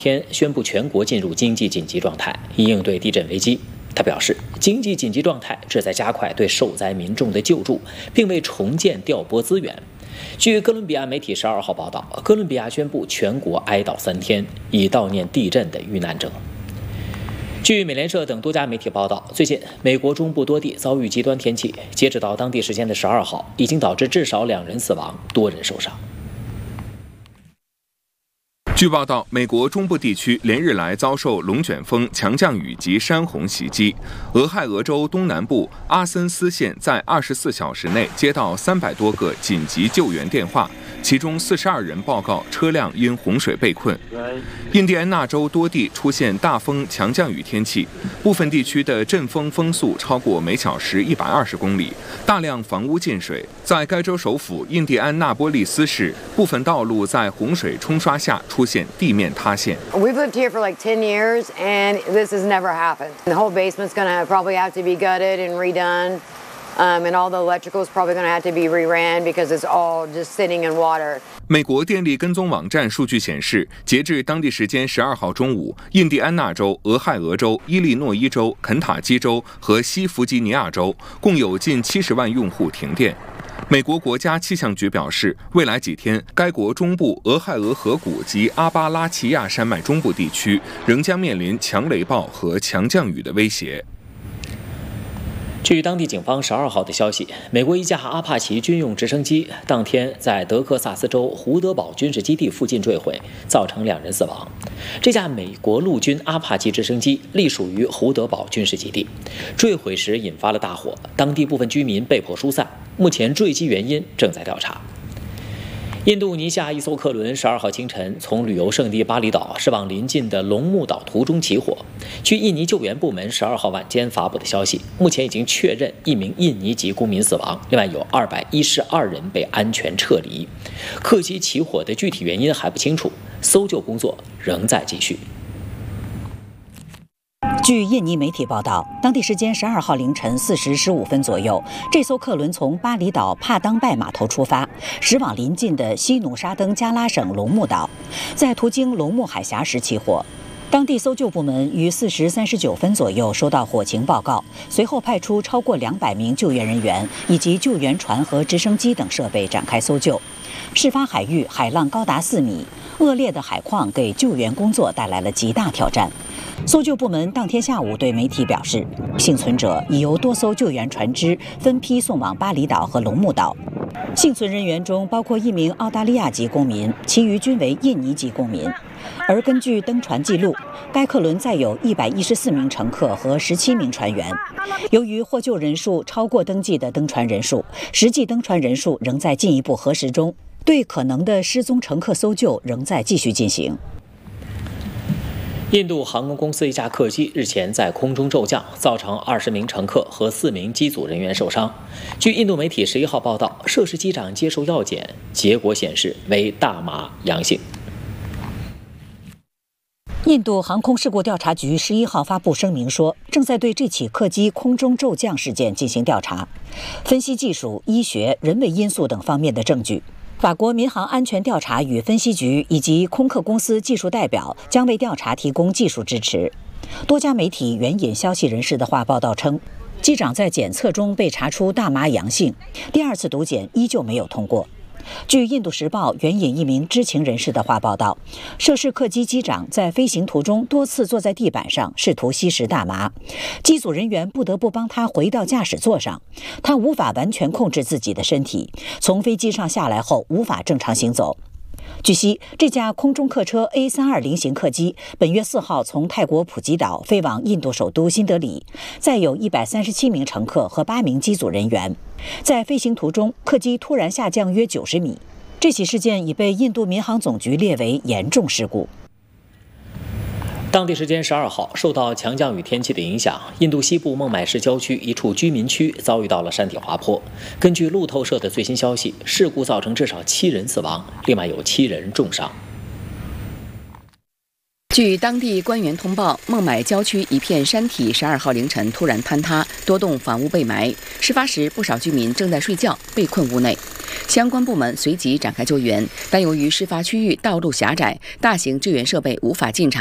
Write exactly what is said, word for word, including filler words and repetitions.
天宣布全国进入经济紧急状态，以应对地震危机。他表示，经济紧急状态旨在加快对受灾民众的救助，并为重建调拨资源。据哥伦比亚媒体十二号报道，哥伦比亚宣布全国哀悼三天，以悼念地震的遇难者。据美联社等多家媒体报道，最近美国中部多地遭遇极端天气，截止到当地时间的十二号，已经导致至少两人死亡，多人受伤。 据报道，美国中部地区连日来遭受龙卷风、强降雨及山洪袭击。俄亥俄州东南部阿森斯县在二十四小时内接到三百多个紧急救援电话，其中四十二人报告车辆因洪水被困。印第安纳州多地出现大风、强降雨天气，部分地区的阵风风速超过每小时一百二十公里，大量房屋进水。在该州首府印第安纳波利斯市，部分道路在洪水冲刷下出现地面塌陷。 We've lived here for like ten years, and this has never happened. The whole basement's going to probably have to be gutted and redone, um, and all the electrical is probably going to have to be reran because it's all just sitting in water. 美国电力跟踪网站数据显示，截至当地时间十二号中午，印第安纳州、俄亥俄州、伊利诺伊州、肯塔基州和西弗吉尼亚州共有近七十万用户停电。美国国家气象局表示，未来几天，该国中部俄亥俄河谷及阿巴拉契亚山脉中部地区仍将面临强雷暴和强降雨的威胁。 据当地警方十二号的消息，美国一架阿帕奇军用直升机当天在德克萨斯州胡德堡军事基地附近坠毁，造成两人死亡。这架美国陆军阿帕奇直升机隶属于胡德堡军事基地，坠毁时引发了大火，当地部分居民被迫疏散。目前坠机原因正在调查。印度尼西亚一艘客轮十二号清晨从旅游胜地巴厘岛驶往邻近的龙目岛途中起火。据印尼救援部门十二号晚间发布的消息，目前已经确认一名印尼籍公民死亡，另外有二百一十二人被安全撤离。客机起火的具体原因还不清楚，搜救工作仍在继续。 据印尼媒体报道，当地时间十二号凌晨四时十五分左右，这艘客轮从巴厘岛帕当拜码头出发，驶往邻近的西努沙登加拉省龙目岛，在途经龙目海峡时起火。当地搜救部门于四时三十九分左右收到火情报告，随后派出超过两百名救援人员以及救援船和直升机等设备展开搜救。事发海域海浪高达四米，恶劣的海况给救援工作带来了极大挑战。搜救部门当天下午对媒体表示，幸存者已由多艘救援船只分批送往巴厘岛和龙目岛。幸存人员中包括一名澳大利亚籍公民，其余均为印尼籍公民。而根据登船记录，该客轮载有一百一十四名乘客和十七名船员。由于获救人数超过登记的登船人数，实际登船人数仍在进一步核实中，对可能的失踪乘客搜救仍在继续进行。 印度航空公司一架客机日前在空中骤降，造成二十名乘客和四名机组人员受伤。据印度媒体十一号报道，涉事机长接受药检，结果显示为大麻阳性。 印度航空事故调查局十一号发布声明说，正在对这起客机空中骤降事件进行调查，分析技术、医学、人为因素等方面的证据。法国民航安全调查与分析局以及空客公司技术代表将为调查提供技术支持。多家媒体援引消息人士的话报道称，机长在检测中被查出大麻阳性，第二次毒检依旧没有通过。据《印度时报》援引一名知情人士的话报道，涉事客机机长在飞行途中多次坐在地板上，试图吸食大麻，机组人员不得不帮他回到驾驶座上，他无法完全控制自己的身体，从飞机上下来后无法正常行走。据悉，这架空中客车 A 三二零 型客机本月四号从泰国普吉岛飞往印度首都新德里，载有一百三十七名乘客和八名机组人员。在飞行途中，客机突然下降约九十米。这起事件已被印度民航总局列为严重事故。 当地时间十二号，受到强降雨天气的影响，印度西部孟买市郊区一处居民区遭遇到了山体滑坡。根据路透社的最新消息，事故造成至少七人死亡，另外有七人重伤。 据当地官员通报，孟买郊区一片山体十二号凌晨突然坍塌，多栋房屋被埋。事发时，不少居民正在睡觉，被困屋内。 相关部门随即展开救援，但由于事发区域道路狭窄，大型救援设备无法进场。